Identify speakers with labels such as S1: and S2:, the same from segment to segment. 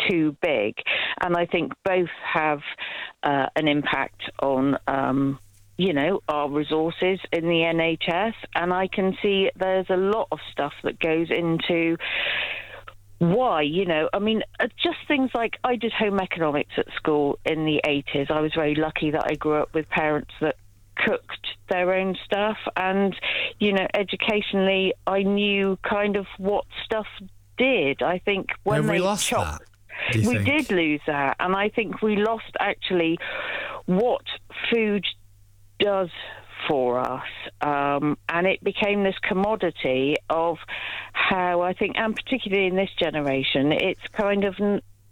S1: too big. And I think both have an impact on our resources in the NHS, and I can see there's a lot of stuff that goes into why, just things like I did home economics at school in the 80s. I was very lucky that I grew up with parents that cooked their own stuff, and, educationally, I knew kind of what stuff did. I think when
S2: we
S1: they
S2: lost
S1: chopped,
S2: that,
S1: we did lose that, and I think we lost actually what food does for us, and it became this commodity of how I think, and particularly in this generation, it's kind of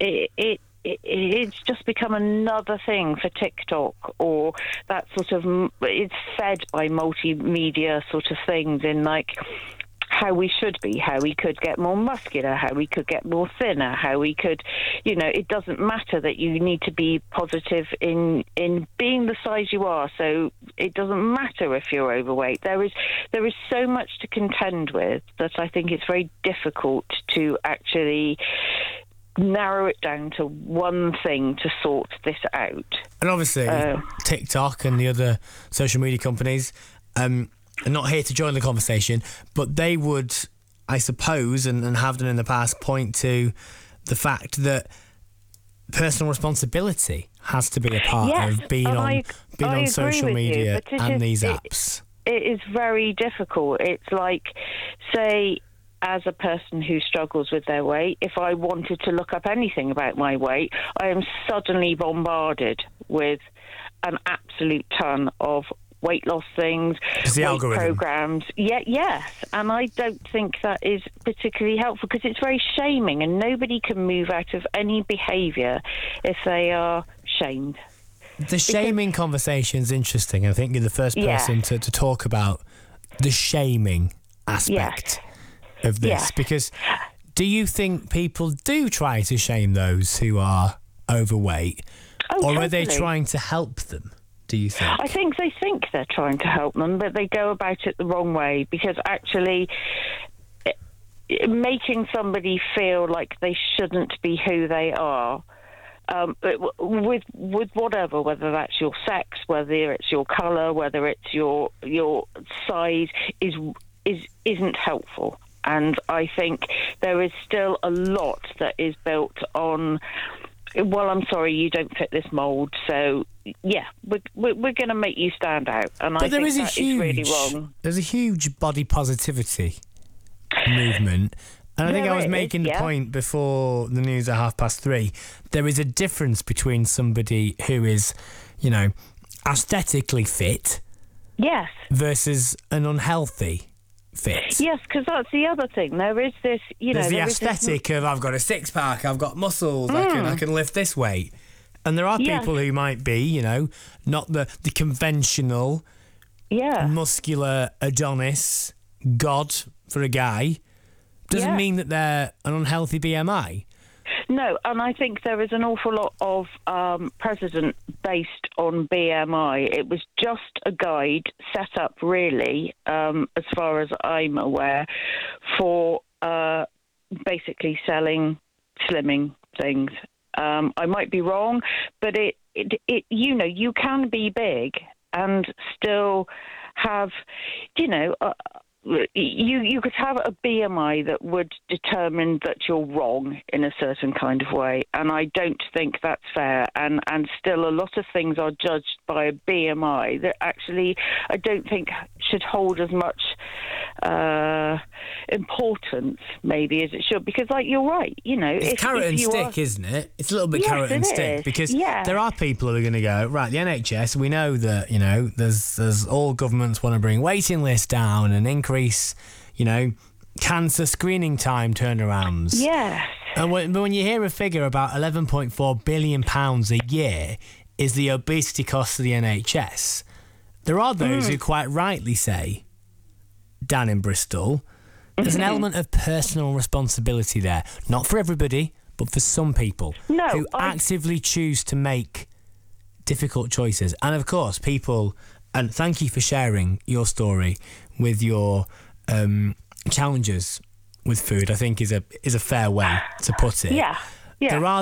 S1: it's just become another thing for TikTok, or that sort of, it's fed by multimedia sort of things in like how we should be, how we could get more muscular, how we could get more thinner, how we could, it doesn't matter that you need to be positive in being the size you are. So it doesn't matter if you're overweight. There is so much to contend with that I think it's very difficult to actually narrow it down to one thing to sort this out.
S2: And obviously, TikTok and the other social media companies are not here to join the conversation, but they would, I suppose, and have done in the past, point to the fact that personal responsibility has to be a part of being on social media and these apps.
S1: It is very difficult. It's like, say, as a person who struggles with their weight, if I wanted to look up anything about my weight, I am suddenly bombarded with an absolute ton of weight loss things, weight programs. Yes. And I don't think that is particularly helpful because it's very shaming, and nobody can move out of any behaviour if they are shamed.
S2: The shaming conversation's interesting. I think you're the first person to talk about the shaming aspect of this, because do you think people do try to shame those who are overweight, or are they trying to help them? Do you think?
S1: I think they think they're trying to help them, but they go about it the wrong way, because actually making somebody feel like they shouldn't be who they are, with whatever, whether that's your sex, whether it's your colour, whether it's your size, isn't helpful. And I think there is still a lot that is built on, well, I'm sorry, you don't fit this mould, so we're going to make you stand out. And I think that is really wrong.
S2: There's a huge body positivity movement. And I think I was making the point before the news at 3:30. There is a difference between somebody who is, aesthetically fit, versus an unhealthy fit.
S1: Yes, because that's the other thing. There is this,
S2: there's the aesthetic of I've got a six pack, I've got muscles, I can lift this weight. And there are people who might be, not the conventional, muscular Adonis god for a guy. Doesn't mean that they're an unhealthy BMI.
S1: No, and I think there is an awful lot of precedent based on BMI. It was just a guide set up, really, as far as I'm aware, for basically selling slimming things. I might be wrong, but you can be big and still have, you could have a BMI that would determine that you're wrong in a certain kind of way, and I don't think that's fair. And still, a lot of things are judged by a BMI that actually I don't think should hold as much importance maybe as it should, because you're right,
S2: it's carrot and stick, isn't it? It's a little bit carrot and stick, because there are people who are going to go, right, the NHS, we know that there's all governments want to bring waiting lists down and increase cancer screening time turnarounds. And when you hear a figure about £11.4 billion a year is the obesity cost of the NHS, there are those who quite rightly say, down in Bristol, there's an element of personal responsibility there. Not for everybody, but for some people who actively choose to make difficult choices. And of course, people, and thank you for sharing your story with your challenges with food, I think is a fair way to put it. There are